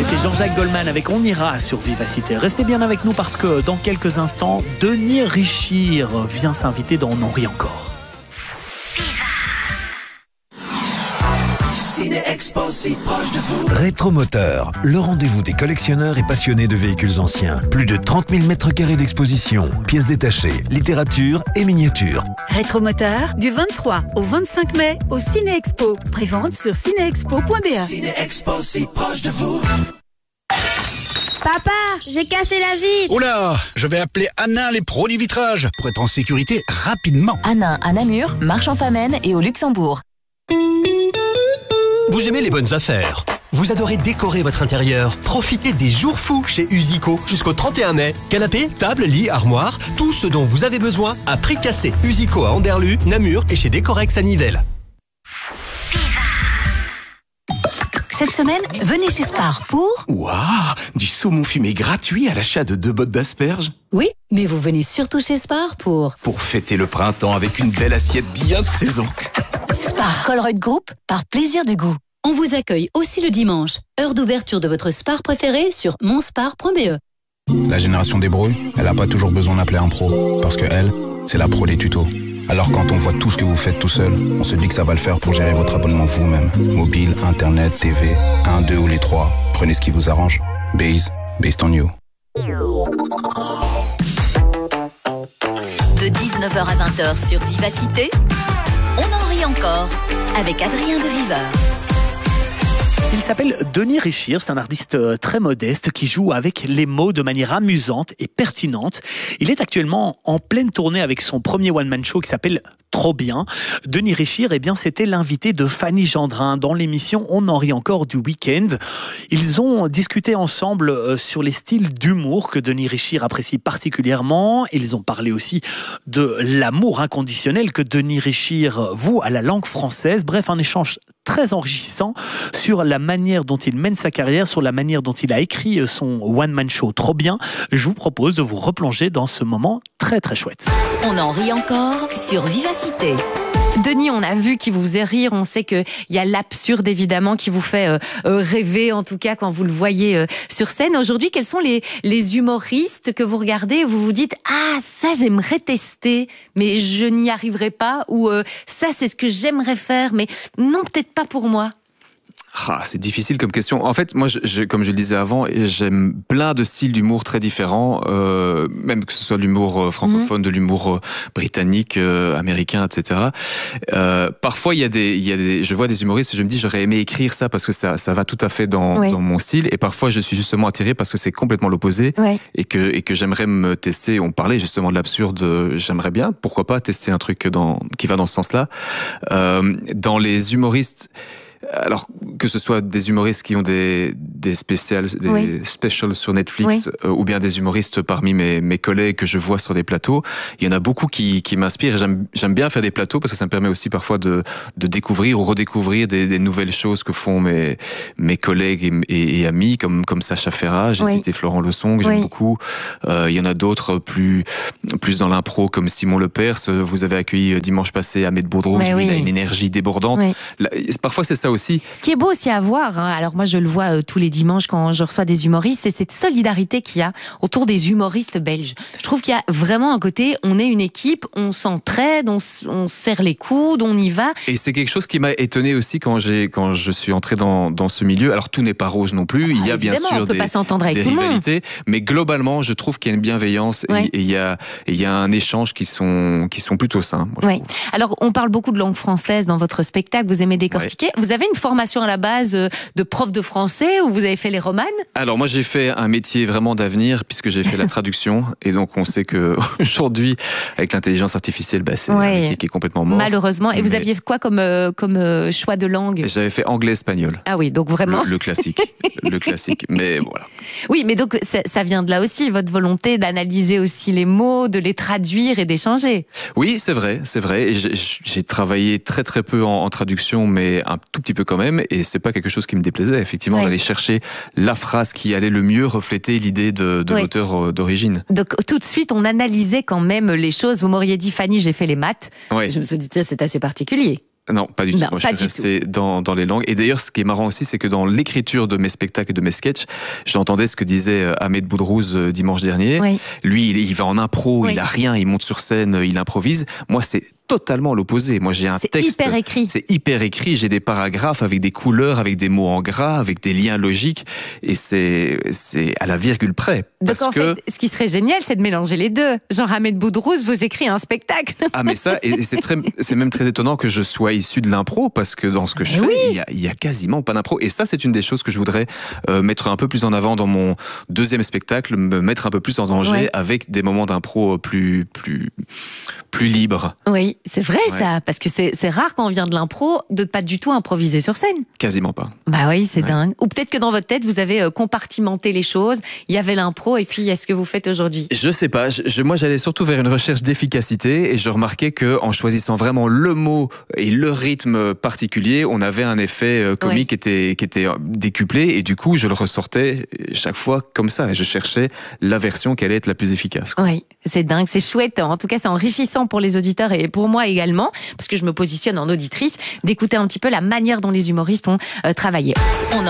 C'était Jean-Jacques Goldman avec On ira sur Vivacité. Restez bien avec nous parce que dans quelques instants, Denis Richir vient s'inviter dans On en rit encore. Ciné-Expo, si proche de vous. Rétromoteur, le rendez-vous des collectionneurs et passionnés de véhicules anciens. Plus de 30 000 m² d'exposition, pièces détachées, littérature et miniatures. Rétromoteur, du 23 au 25 mai au Ciné-Expo. Prévente sur cinéexpo.be. Ciné-Expo, si proche de vous. Papa, j'ai cassé la vitre. Oula, je vais appeler Anna les pros du vitrage pour être en sécurité rapidement. Anna à Namur, Marche-en-Famenne et au Luxembourg. Vous aimez les bonnes affaires? Vous adorez décorer votre intérieur? Profitez des jours fous chez Usico jusqu'au 31 mai. Canapé, table, lit, armoire, tout ce dont vous avez besoin à prix cassé. Usico à Anderlu, Namur et chez Décorex à Nivelles. Cette semaine, venez chez Spar pour... Waouh, du saumon fumé gratuit à l'achat de 2 bottes d'asperges. Oui, mais vous venez surtout chez Spar pour... Pour fêter le printemps avec une belle assiette bien de saison. Spar Colruyt Group, par plaisir du goût. On vous accueille aussi le dimanche. Heure d'ouverture de votre Spar préféré sur monspar.be. La génération des brouilles, elle n'a pas toujours besoin d'appeler un pro. Parce que elle, c'est la pro des tutos. Alors quand on voit tout ce que vous faites tout seul, on se dit que ça va le faire pour gérer votre abonnement vous-même. Mobile, internet, TV, 1, 2 ou les 3. Prenez ce qui vous arrange. Based on you. De 19h à 20h sur Vivacité, on en rit encore avec Adrien de Viveur. Il s'appelle Denis Richir, c'est un artiste très modeste qui joue avec les mots de manière amusante et pertinente. Il est actuellement en pleine tournée avec son premier one-man show qui s'appelle Trop bien. Denis Richir, eh bien, c'était l'invité de Fanny Gendrin dans l'émission On en rit encore du week-end. Ils ont discuté ensemble sur les styles d'humour que Denis Richir apprécie particulièrement. Ils ont parlé aussi de l'amour inconditionnel que Denis Richir voue à la langue française. Bref, un échange très enrichissant sur la manière dont il mène sa carrière, sur la manière dont il a écrit son one-man show Trop bien. Je vous propose de vous replonger dans ce moment très très chouette. On en rit encore sur Vivacité. Denis, on a vu qu'il vous faisait rire, on sait qu'il y a l'absurde évidemment qui vous fait rêver, en tout cas quand vous le voyez sur scène. Aujourd'hui, quels sont les humoristes que vous regardez et vous vous dites « Ah, ça j'aimerais tester, mais je n'y arriverai pas » ou « Ça c'est ce que j'aimerais faire, mais non, peut-être pas pour moi ». Ah, c'est difficile comme question. En fait, moi, comme je le disais avant, j'aime plein de styles d'humour très différents, même que ce soit de l'humour francophone, de l'humour britannique, américain, etc. Parfois, je vois des humoristes et je me dis, j'aurais aimé écrire ça parce que ça va tout à fait dans mon style. Et parfois, je suis justement attiré parce que c'est complètement l'opposé et que j'aimerais me tester. On parlait justement de l'absurde. J'aimerais bien, pourquoi pas, tester un truc qui va dans ce sens-là. Dans les humoristes. Alors, que ce soit des humoristes qui ont des specials sur Netflix, ou bien des humoristes parmi mes collègues que je vois sur des plateaux, il y en a beaucoup qui m'inspirent. J'aime bien faire des plateaux parce que ça me permet aussi parfois de découvrir ou redécouvrir des nouvelles choses que font mes collègues et amis, comme Sacha Ferrat. J'ai cité Florent Lesson, que j'aime beaucoup. Il y en a d'autres plus dans l'impro, comme Simon Lepers. Vous avez accueilli dimanche passé Ahmed Boudreau, il a une énergie débordante. Parfois, c'est ça aussi. Ce qui est beau aussi à voir, alors moi je le vois tous les dimanches quand je reçois des humoristes, c'est cette solidarité qu'il y a autour des humoristes belges. Je trouve qu'il y a vraiment un côté, on est une équipe, on s'entraide, on serre les coudes, on y va. Et c'est quelque chose qui m'a étonné aussi quand je suis entré dans ce milieu. Alors tout n'est pas rose non plus, il y a bien sûr des rivalités, mais globalement je trouve qu'il y a une bienveillance et il y a un échange qui sont plutôt sains. Alors on parle beaucoup de langue française dans votre spectacle, vous aimez décortiquer. Vous avez une formation à la base de prof de français ou vous avez fait les romanes? Alors moi j'ai fait un métier vraiment d'avenir puisque j'ai fait la traduction et donc on sait que aujourd'hui avec l'intelligence artificielle c'est un métier qui est complètement mort. Malheureusement. Et vous aviez quoi comme choix de langue? J'avais fait anglais-espagnol. Ah oui, donc vraiment le classique. Le classique, mais voilà. Oui, mais donc ça vient de là aussi, votre volonté d'analyser aussi les mots, de les traduire et d'échanger. Oui, c'est vrai. Et j'ai travaillé très très peu en traduction, mais un tout petit peu quand même, et c'est pas quelque chose qui me déplaisait. Effectivement, on allait chercher la phrase qui allait le mieux refléter l'idée de l'auteur d'origine. Donc tout de suite, on analysait quand même les choses. Vous m'auriez dit, Fanny, j'ai fait les maths. Je me suis dit, c'est assez particulier. Non, pas du tout. Moi, je suis resté dans les langues. Et d'ailleurs, ce qui est marrant aussi, c'est que dans l'écriture de mes spectacles et de mes sketchs, j'entendais ce que disait Ahmed Boudrouz dimanche dernier. Oui. Lui, il va en impro, il a rien, il monte sur scène, il improvise. Moi, c'est totalement l'opposé. Moi, j'ai un texte. C'est hyper écrit. C'est hyper écrit. J'ai des paragraphes avec des couleurs, avec des mots en gras, avec des liens logiques. Et c'est à la virgule près. Donc, en fait, ce qui serait génial, c'est de mélanger les deux. Genre, Ahmed Boudrouz vous écrit un spectacle. Ah, mais ça, et c'est même très étonnant que je sois issu de l'impro, parce que dans ce que je fais, il y a quasiment pas d'impro. Et ça, c'est une des choses que je voudrais mettre un peu plus en avant dans mon deuxième spectacle, me mettre un peu plus en danger avec des moments d'impro plus libres. Oui, c'est vrai ça, parce que c'est rare quand on vient de l'impro de pas du tout improviser sur scène. Quasiment pas. Bah oui, c'est dingue. Ou peut-être que dans votre tête, vous avez compartimenté les choses. Il y avait l'impro et puis il y a ce que vous faites aujourd'hui. Je sais pas. Moi, j'allais surtout vers une recherche d'efficacité et je remarquais que en choisissant vraiment le mot et le rythme particulier, on avait un effet comique qui était décuplé et du coup, je le ressortais chaque fois comme ça et je cherchais la version qui allait être la plus efficace. Oui, c'est dingue, c'est chouette. En tout cas, c'est enrichissant pour les auditeurs et pour moi également, parce que je me positionne en auditrice, d'écouter un petit peu la manière dont les humoristes ont travaillé.